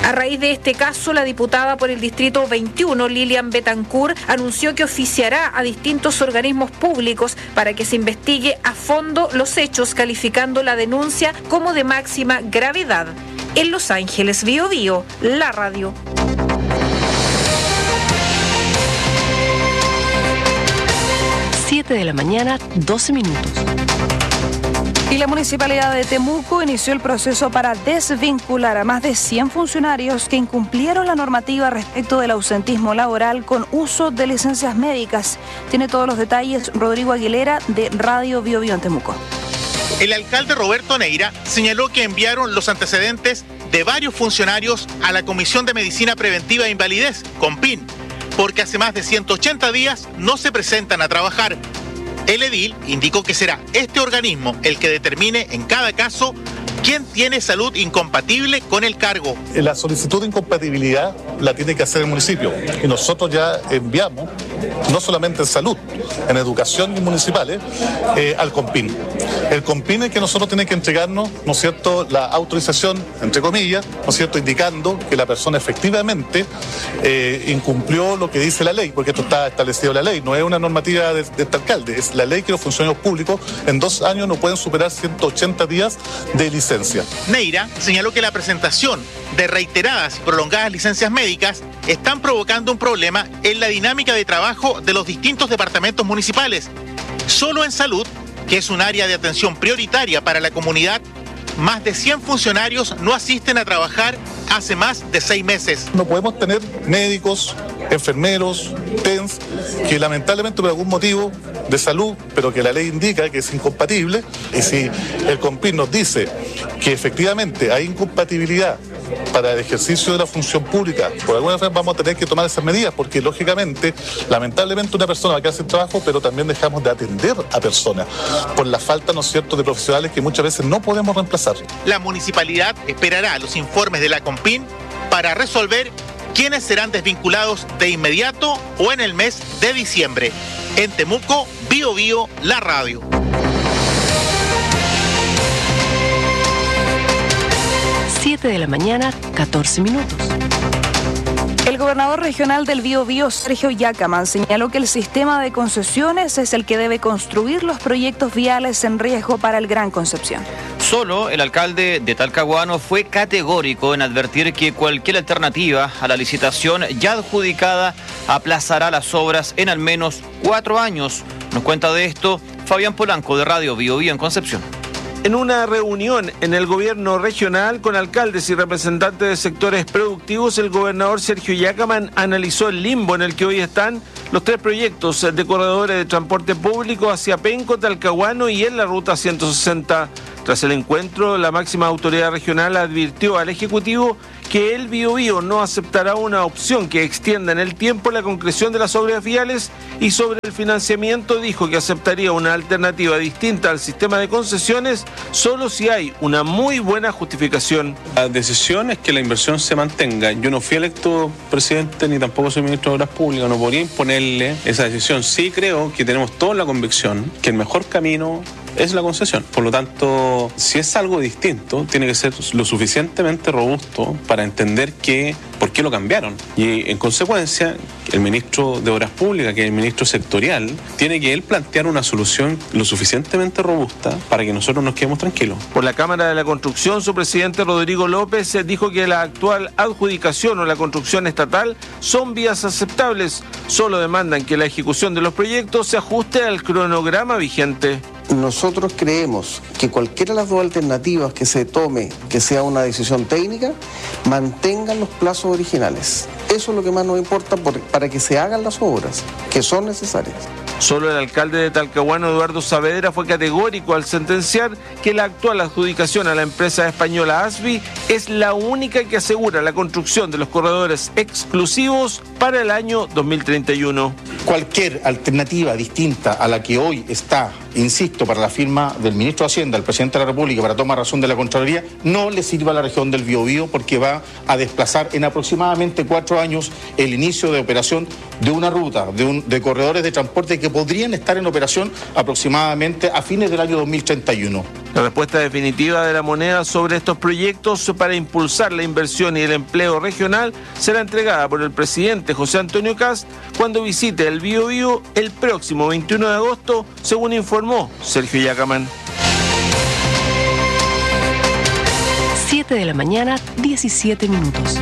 A raíz de este caso, la diputada por el Distrito 21, Lilian Betancourt, anunció que oficiará a distintos organismos públicos para que se investigue a fondo los hechos, calificando la denuncia como de máxima gravedad. En Los Ángeles, Bío Bío, la radio. 7 de la mañana, 12 minutos. Y la Municipalidad de Temuco inició el proceso para desvincular a más de 100 funcionarios que incumplieron la normativa respecto del ausentismo laboral con uso de licencias médicas. Tiene todos los detalles Rodrigo Aguilera de Radio Bío Bío en Temuco. El alcalde Roberto Neira señaló que enviaron los antecedentes de varios funcionarios a la Comisión de Medicina Preventiva e Invalidez, COMPIN, porque hace más de 180 días no se presentan a trabajar. El edil indicó que será este organismo el que determine en cada caso quién tiene salud incompatible con el cargo. La solicitud de incompatibilidad la tiene que hacer el municipio y nosotros ya enviamos, no solamente en salud, en educación y municipales, al COMPIN. El COMPIN es que nosotros tiene que entregarnos, ¿no es cierto?, la autorización, entre comillas, ¿no es cierto?, indicando que la persona efectivamente incumplió lo que dice la ley, porque esto está establecido en la ley, no es una normativa de este alcalde, es la ley que los funcionarios públicos en 2 años no pueden superar 180 días de licencia. Neira señaló que la presentación de reiteradas y prolongadas licencias médicas están provocando un problema en la dinámica de trabajo de los distintos departamentos municipales. Solo en salud, que es un área de atención prioritaria para la comunidad, más de 100 funcionarios no asisten a trabajar hace más de 6 meses. No podemos tener médicos, enfermeros, TENS, que lamentablemente por algún motivo de salud, pero que la ley indica que es incompatible, y si el COMPIN nos dice que efectivamente hay incompatibilidad para el ejercicio de la función pública, por alguna vez vamos a tener que tomar esas medidas, porque lógicamente, lamentablemente una persona va a quedar sin trabajo, pero también dejamos de atender a personas por la falta, ¿no es cierto?, de profesionales que muchas veces no podemos reemplazar. La municipalidad esperará los informes de la COMPIN para resolver quiénes serán desvinculados de inmediato o en el mes de diciembre. En Temuco, Bío Bío, la radio. De la mañana, 14 minutos. El gobernador regional del Bío Bío, Sergio Yacaman, señaló que el sistema de concesiones es el que debe construir los proyectos viales en riesgo para el Gran Concepción. Solo el alcalde de Talcahuano fue categórico en advertir que cualquier alternativa a la licitación ya adjudicada aplazará las obras en al menos 4 años. Nos cuenta de esto Fabián Polanco de Radio Bío Bío en Concepción. En una reunión en el gobierno regional con alcaldes y representantes de sectores productivos, el gobernador Sergio Yacaman analizó el limbo en el que hoy están los 3 proyectos de corredores de transporte público hacia Penco, Talcahuano y en la ruta 160. Tras el encuentro, la máxima autoridad regional advirtió al Ejecutivo que el Bío Bío no aceptará una opción que extienda en el tiempo la concreción de las obras viales, y sobre el financiamiento dijo que aceptaría una alternativa distinta al sistema de concesiones solo si hay una muy buena justificación. La decisión es que la inversión se mantenga. Yo no fui electo presidente ni tampoco soy ministro de Obras Públicas, no podría imponerle esa decisión. Sí creo que tenemos toda la convicción que el mejor camino es la concesión. Por lo tanto, si es algo distinto, tiene que ser lo suficientemente robusto para entender por qué lo cambiaron. Y en consecuencia, el ministro de Obras Públicas, que es el ministro sectorial, tiene que él plantear una solución lo suficientemente robusta para que nosotros nos quedemos tranquilos. Por la Cámara de la Construcción, su presidente Rodrigo López dijo que la actual adjudicación o la construcción estatal son vías aceptables. Solo demandan que la ejecución de los proyectos se ajuste al cronograma vigente. Nosotros creemos que cualquiera de las 2 alternativas que se tome, que sea una decisión técnica, mantengan los plazos originales. Eso es lo que más nos importa para que se hagan las obras que son necesarias. Solo el alcalde de Talcahuano, Eduardo Saavedra, fue categórico al sentenciar que la actual adjudicación a la empresa española ASBI es la única que asegura la construcción de los corredores exclusivos para el año 2031. Cualquier alternativa distinta a la que hoy está, insisto, para la firma del ministro de Hacienda, el presidente de la República, para tomar razón de la Contraloría, no le sirva a la región del Bío Bío, porque va a desplazar en aproximadamente 4 años el inicio de operación de una ruta, de corredores de transporte que podrían estar en operación aproximadamente a fines del año 2031. La respuesta definitiva de la moneda sobre estos proyectos para impulsar la inversión y el empleo regional será entregada por el presidente José Antonio Kast cuando visite el Biobío el próximo 21 de agosto, según informó Sergio Yacaman. 7 de la mañana, 17 minutos.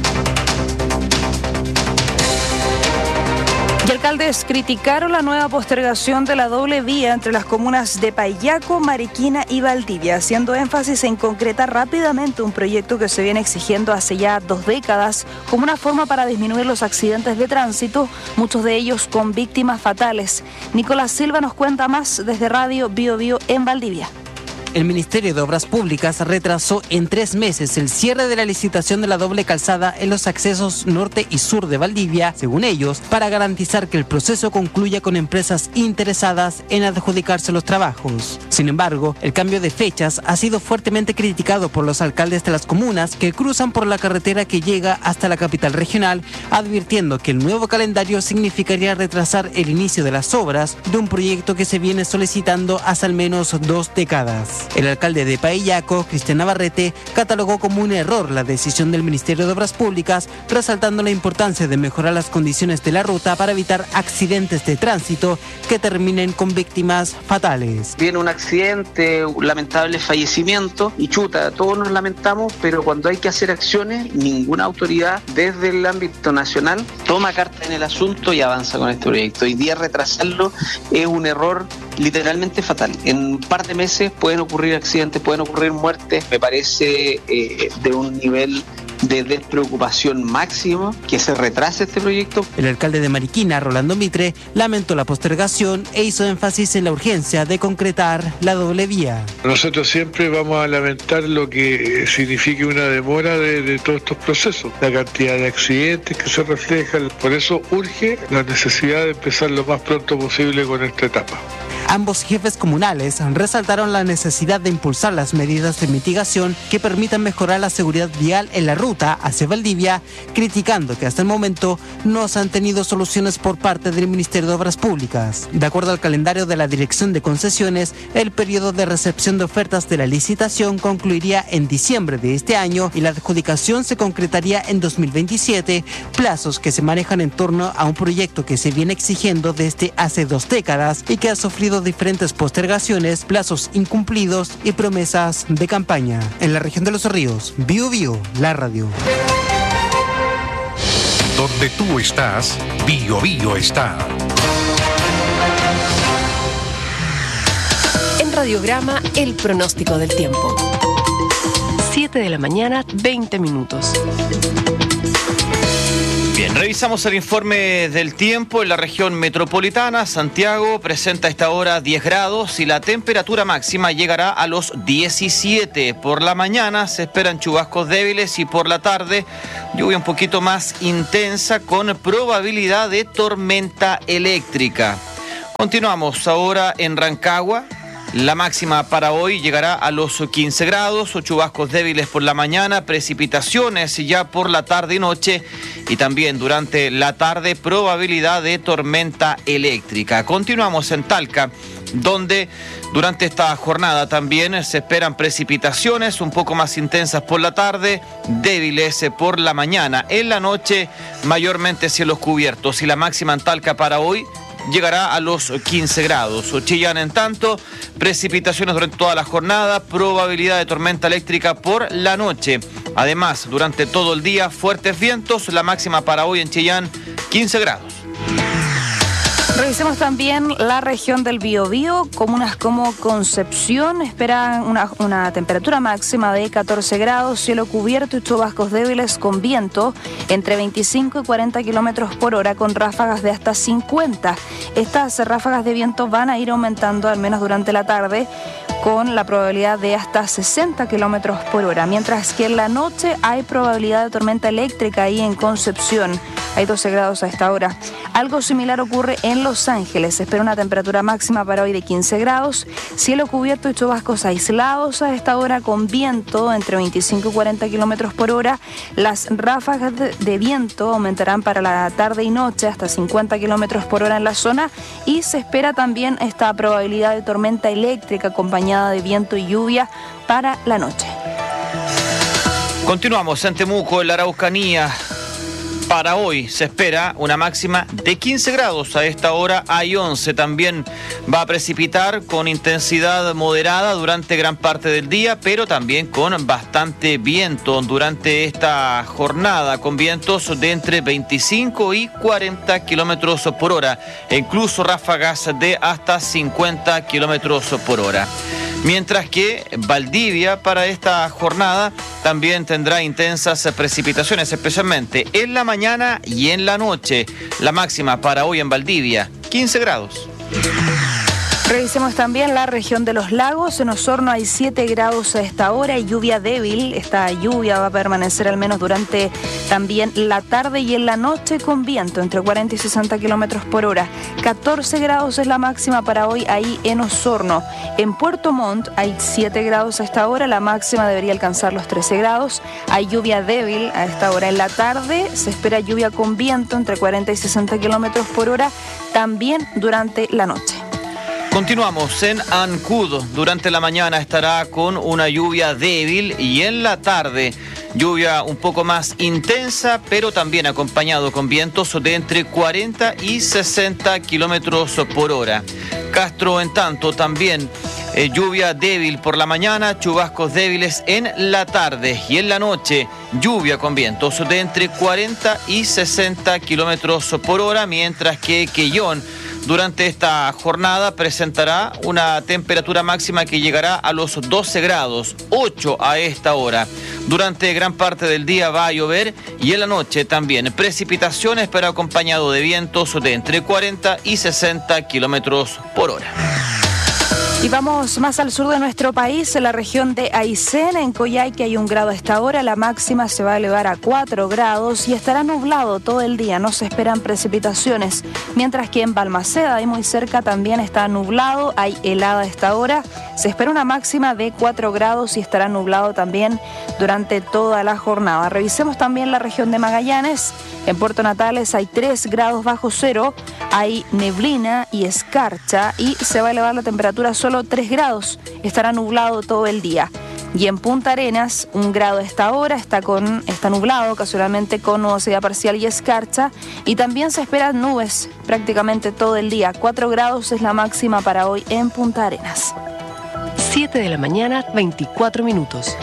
Y alcaldes criticaron la nueva postergación de la doble vía entre las comunas de Payaco, Mariquina y Valdivia, haciendo énfasis en concretar rápidamente un proyecto que se viene exigiendo hace ya 2 décadas como una forma para disminuir los accidentes de tránsito, muchos de ellos con víctimas fatales. Nicolás Silva nos cuenta más desde Radio Biobío en Valdivia. El Ministerio de Obras Públicas retrasó en 3 meses el cierre de la licitación de la doble calzada en los accesos norte y sur de Valdivia, según ellos, para garantizar que el proceso concluya con empresas interesadas en adjudicarse los trabajos. Sin embargo, el cambio de fechas ha sido fuertemente criticado por los alcaldes de las comunas que cruzan por la carretera que llega hasta la capital regional, advirtiendo que el nuevo calendario significaría retrasar el inicio de las obras de un proyecto que se viene solicitando hace al menos 2 décadas. El alcalde de Payaco, Cristian Navarrete, catalogó como un error la decisión del Ministerio de Obras Públicas, resaltando la importancia de mejorar las condiciones de la ruta para evitar accidentes de tránsito que terminen con víctimas fatales. Viene un accidente, un lamentable fallecimiento y chuta, todos nos lamentamos, pero cuando hay que hacer acciones, ninguna autoridad desde el ámbito nacional toma carta en el asunto y avanza con este proyecto. Hoy día retrasarlo es un error literalmente fatal. En un par de meses pueden ocurrir accidentes, pueden ocurrir muertes. Me parece de un nivel de despreocupación máximo que se retrase este proyecto. El alcalde de Mariquina, Rolando Mitre, lamentó la postergación e hizo énfasis en la urgencia de concretar la doble vía. Nosotros siempre vamos a lamentar lo que signifique una demora de todos estos procesos, la cantidad de accidentes que se reflejan. Por eso urge la necesidad de empezar lo más pronto posible con esta etapa. Ambos jefes comunales resaltaron la necesidad de impulsar las medidas de mitigación que permitan mejorar la seguridad vial en la ruta hacia Valdivia, criticando que hasta el momento no se han tenido soluciones por parte del Ministerio de Obras Públicas. De acuerdo al calendario de la Dirección de Concesiones, el periodo de recepción de ofertas de la licitación concluiría en diciembre de este año y la adjudicación se concretaría en 2027, plazos que se manejan en torno a un proyecto que se viene exigiendo desde hace 2 décadas y que ha sufrido diferentes postergaciones, plazos incumplidos y promesas de campaña. En la región de Los Ríos, Biobío, la radio. Donde tú estás, Biobío está. En Radiograma, el pronóstico del tiempo. 7 de la mañana, 20 minutos. Bien, revisamos el informe del tiempo en la región metropolitana. Santiago presenta a esta hora 10 grados y la temperatura máxima llegará a los 17. Por la mañana se esperan chubascos débiles y por la tarde lluvia un poquito más intensa con probabilidad de tormenta eléctrica. Continuamos ahora en Rancagua. La máxima para hoy llegará a los 15 grados, chubascos débiles por la mañana, precipitaciones ya por la tarde y noche y también durante la tarde probabilidad de tormenta eléctrica. Continuamos en Talca, donde durante esta jornada también se esperan precipitaciones un poco más intensas por la tarde, débiles por la mañana. En la noche mayormente cielos cubiertos y la máxima en Talca para hoy llegará a los 15 grados. Chillán, en tanto, precipitaciones durante toda la jornada, probabilidad de tormenta eléctrica por la noche. Además, durante todo el día, fuertes vientos, la máxima para hoy en Chillán, 15 grados. Revisemos también la región del Biobío. Comunas como Concepción esperan una temperatura máxima de 14 grados, cielo cubierto y chubascos débiles con viento entre 25 y 40 kilómetros por hora con ráfagas de hasta 50. Estas ráfagas de viento van a ir aumentando al menos durante la tarde con la probabilidad de hasta 60 kilómetros por hora, mientras que en la noche hay probabilidad de tormenta eléctrica ahí en Concepción. Hay 12 grados a esta hora. Algo similar ocurre en Los Ángeles. Se espera una temperatura máxima para hoy de 15 grados, cielo cubierto y chubascos aislados a esta hora con viento entre 25 y 40 kilómetros por hora. Las ráfagas de viento aumentarán para la tarde y noche hasta 50 kilómetros por hora en la zona y se espera también esta probabilidad de tormenta eléctrica acompañada acompañada de viento y lluvia para la noche. Continuamos en Temuco, en la Araucanía. Para hoy se espera una máxima de 15 grados. A esta hora hay 11. También va a precipitar con intensidad moderada durante gran parte del día, pero también con bastante viento durante esta jornada, con vientos de entre 25 y 40 kilómetros por hora, e incluso ráfagas de hasta 50 kilómetros por hora. Mientras que Valdivia para esta jornada también tendrá intensas precipitaciones, especialmente en la mañana y en la noche. La máxima para hoy en Valdivia, 15 grados. Revisemos también la región de los lagos. En Osorno hay 7 grados a esta hora y lluvia débil. Esta lluvia va a permanecer al menos durante también la tarde y en la noche, con viento entre 40 y 60 kilómetros por hora. 14 grados es la máxima para hoy ahí en Osorno. En Puerto Montt hay 7 grados a esta hora. La máxima debería alcanzar los 13 grados. Hay lluvia débil a esta hora en la tarde. Se espera lluvia con viento entre 40 y 60 kilómetros por hora también durante la noche. Continuamos en Ancud. Durante la mañana estará con una lluvia débil y en la tarde lluvia un poco más intensa, pero también acompañado con vientos de entre 40 y 60 kilómetros por hora. Castro, en tanto, también lluvia débil por la mañana, chubascos débiles en la tarde y en la noche lluvia con vientos de entre 40 y 60 kilómetros por hora, mientras que Quellón durante esta jornada presentará una temperatura máxima que llegará a los 12 grados, 8 a esta hora. Durante gran parte del día va a llover y en la noche también precipitaciones, pero acompañado de vientos de entre 40 y 60 kilómetros por hora. Y vamos más al sur de nuestro país, en la región de Aysén, en Coyhaique hay 1 grado a esta hora, la máxima se va a elevar a 4 grados y estará nublado todo el día, no se esperan precipitaciones, mientras que en Balmaceda, ahí muy cerca, también está nublado, hay helada a esta hora, se espera una máxima de 4 grados y estará nublado también durante toda la jornada. Revisemos también la región de Magallanes, en Puerto Natales hay 3 grados bajo cero, hay neblina y escarcha y se va a elevar la temperatura solo 3 grados, estará nublado todo el día. Y en Punta Arenas, 1 grado a esta hora, está nublado ocasionalmente con nubosidad parcial y escarcha, y también se esperan nubes prácticamente todo el día. 4 grados es la máxima para hoy en Punta Arenas. 7 de la mañana, 24 minutos.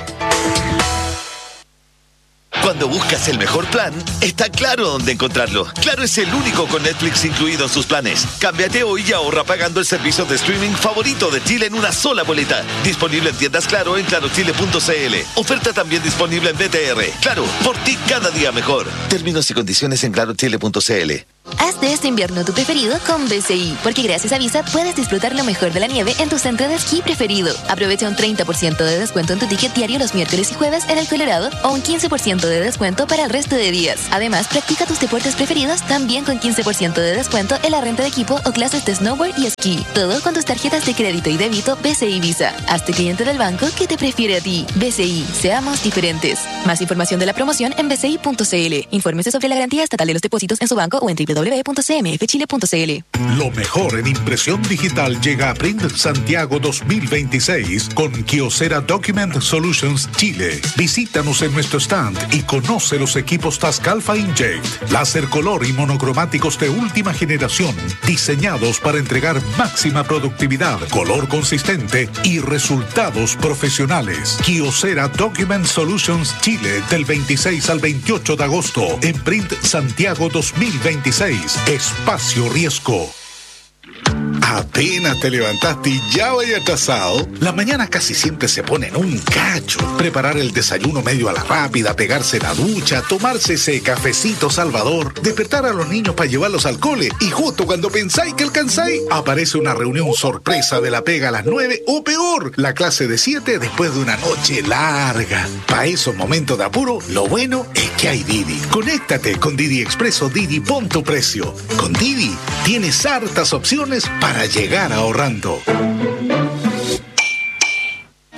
Cuando buscas el mejor plan, está Claro dónde encontrarlo. Claro es el único con Netflix incluido en sus planes. Cámbiate hoy y ahorra pagando el servicio de streaming favorito de Chile en una sola boleta. Disponible en tiendas Claro en clarochile.cl. Oferta también disponible en BTR. Claro, por ti cada día mejor. Términos y condiciones en clarochile.cl. Haz de este invierno tu preferido con BCI, porque gracias a Visa puedes disfrutar lo mejor de la nieve en tu centro de esquí preferido. Aprovecha un 30% de descuento en tu ticket diario los miércoles y jueves en el Colorado o un 15% de descuento para el resto de días. Además, practica tus deportes preferidos también con 15% de descuento en la renta de equipo o clases de snowboard y esquí. Todo con tus tarjetas de crédito y débito BCI Visa. Hazte cliente del banco que te prefiere a ti. BCI, seamos diferentes. Más información de la promoción en bci.cl. Infórmese sobre la garantía estatal de los depósitos en su banco o en www.cmfchile.cl. Lo mejor en impresión digital llega a Print Santiago 2026 con Kyocera Document Solutions Chile. Visítanos en nuestro stand y conoce los equipos Task Alpha Inkjet, láser color y monocromáticos de última generación, diseñados para entregar máxima productividad, color consistente y resultados profesionales. Kyocera Document Solutions Chile, del 26 al 28 de agosto en Print Santiago 2026. Espacio Riesgo. Apenas te levantaste y ya vaya atrasado. La mañana casi siempre se pone en un cacho. Preparar el desayuno medio a la rápida, pegarse la ducha, tomarse ese cafecito salvador, despertar a los niños para llevarlos al cole y justo cuando pensáis que alcanzáis, aparece una reunión sorpresa de la pega a las 9 o peor, la clase de 7 después de una noche larga. Para esos momentos de apuro, lo bueno es que hay Didi. Conéctate con Didi Expreso Didi, pon tu precio. Con Didi tienes hartas opciones para llegar ahorrando.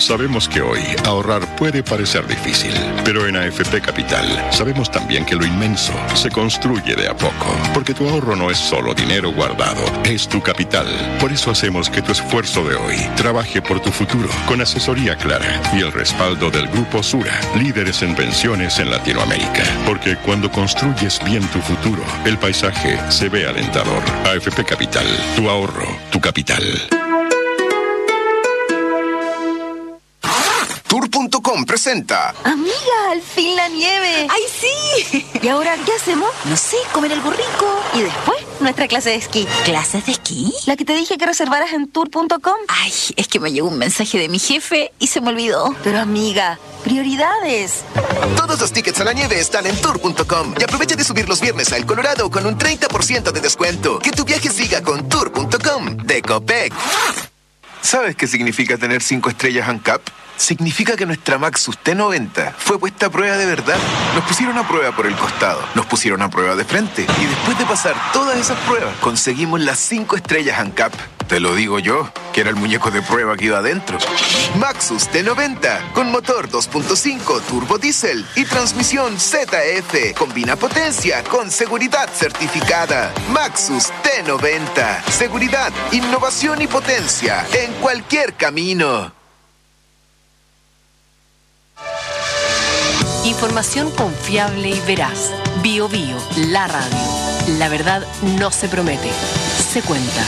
Sabemos que hoy ahorrar puede parecer difícil, pero en AFP Capital sabemos también que lo inmenso se construye de a poco, porque tu ahorro no es solo dinero guardado, es tu capital. Por eso hacemos que tu esfuerzo de hoy trabaje por tu futuro, con asesoría clara y el respaldo del Grupo Sura, líderes en pensiones en Latinoamérica. Porque cuando construyes bien tu futuro, el paisaje se ve alentador. AFP Capital, tu ahorro, tu capital. Tour.com presenta. Amiga, al fin la nieve. ¡Ay, sí! ¿Y ahora qué hacemos? No sé, comer algo rico. Y después, nuestra clase de esquí. ¿Clases de esquí? La que te dije que reservaras en Tour.com. Ay, es que me llegó un mensaje de mi jefe y se me olvidó. Pero amiga, prioridades. Todos los tickets a la nieve están en Tour.com. Y aprovecha de subir los viernes a El Colorado con un 30% de descuento. Que tu viaje siga con Tour.com de Copec. ¿Sabes qué significa tener 5 estrellas ANCAP? Significa que nuestra Maxus T90 fue puesta a prueba de verdad. Nos pusieron a prueba por el costado, nos pusieron a prueba de frente y después de pasar todas esas pruebas, conseguimos las 5 estrellas ANCAP. Te lo digo yo, que era el muñeco de prueba que iba adentro. Maxus T90, con motor 2.5 turbo diésel y transmisión ZF. Combina potencia con seguridad certificada. Maxus T90, seguridad, innovación y potencia en cualquier camino. Información confiable y veraz. Bio Bio, la radio. La verdad no se promete, se cuenta.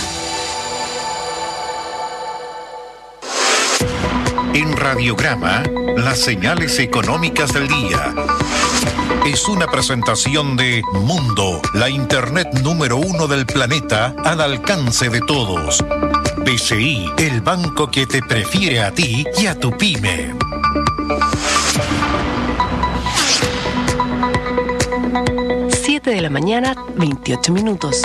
En Radiograma, las señales económicas del día. Es una presentación de Mundo, la internet número 1 del planeta al alcance de todos. BCI, el banco que te prefiere a ti y a tu pyme. De la mañana, 28 minutos.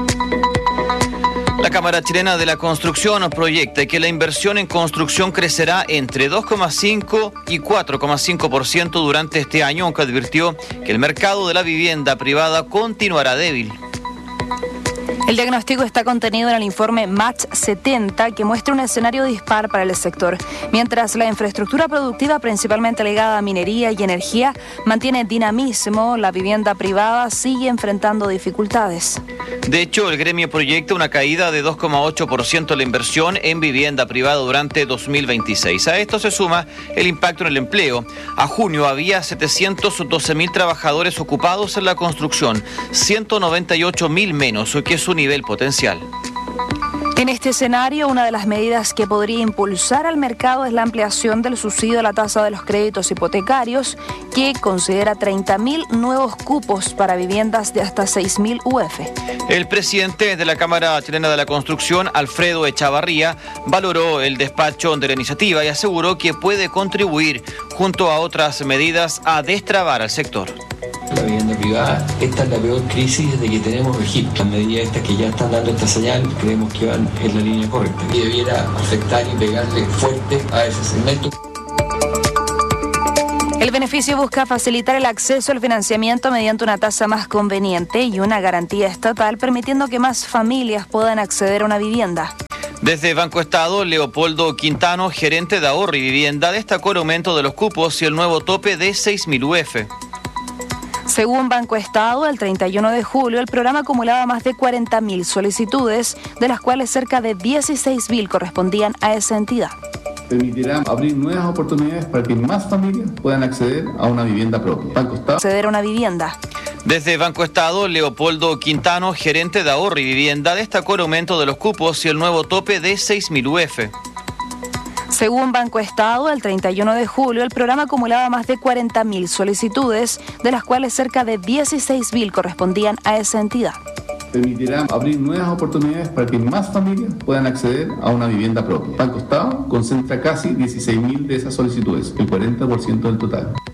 La Cámara Chilena de la Construcción proyecta que la inversión en construcción crecerá entre 2,5 y 4,5% durante este año, aunque advirtió que el mercado de la vivienda privada continuará débil. El diagnóstico está contenido en el informe Match 70, que muestra un escenario dispar para el sector, mientras la infraestructura productiva, principalmente ligada a minería y energía, mantiene dinamismo. La vivienda privada sigue enfrentando dificultades. De hecho, el gremio proyecta una caída de 2,8% de la inversión en vivienda privada durante 2026. A esto se suma el impacto en el empleo. A junio había 712.000 trabajadores ocupados en la construcción, 198.000 menos, que es su nivel potencial. En este escenario, una de las medidas que podría impulsar al mercado es la ampliación del subsidio a la tasa de los créditos hipotecarios, que considera 30.000 nuevos cupos para viviendas de hasta 6.000 UF. El presidente de la Cámara Chilena de la Construcción, Alfredo Echavarría, valoró el despacho de la iniciativa y aseguró que puede contribuir, junto a otras medidas, a destrabar al sector. La vivienda privada, esta es la peor crisis desde que tenemos registro. Las medidas estas que ya están dando esta señal, creemos que van en la línea correcta y debiera afectar y pegarle fuerte a ese segmento. El beneficio busca facilitar el acceso al financiamiento mediante una tasa más conveniente y una garantía estatal, permitiendo que más familias puedan acceder a una vivienda. Desde Banco Estado, Leopoldo Quintano, gerente de Ahorro y Vivienda, destacó el aumento de los cupos y el nuevo tope de 6.000 UF. Según Banco Estado, el 31 de julio el programa acumulaba más de 40.000 solicitudes, de las cuales cerca de 16.000 correspondían a esa entidad. Permitirá abrir nuevas oportunidades para que más familias puedan acceder a una vivienda propia. Banco Estado. Acceder a una vivienda. Desde Banco Estado, Leopoldo Quintano, gerente de Ahorro y Vivienda, destacó el aumento de los cupos y el nuevo tope de 6.000 UF. Según Banco Estado, el 31 de julio el programa acumulaba más de 40.000 solicitudes, de las cuales cerca de 16.000 correspondían a esa entidad. Permitirá abrir nuevas oportunidades para que más familias puedan acceder a una vivienda propia. Banco Estado concentra casi 16.000 de esas solicitudes, el 40% del total.